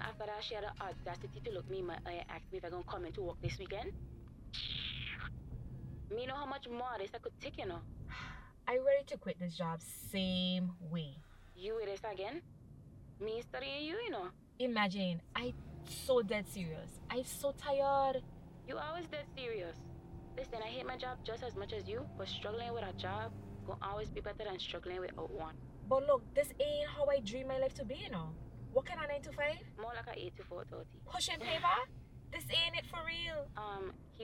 after that, she had the audacity to look me in my eye and ask me if I'm gonna come into work this weekend. Me know how much more this I could take, you know. I ready to quit this job same way. You with this again? Me studying you, you know. Imagine, I so dead serious. I so tired. You always dead serious. Listen, I hate my job just as much as you, but struggling with a job will always be better than struggling without one. But look, this ain't how I dream my life to be, you know. Working a 9 to 5? More like a 8 to 4:30. Pushing paper? This ain't it for real. He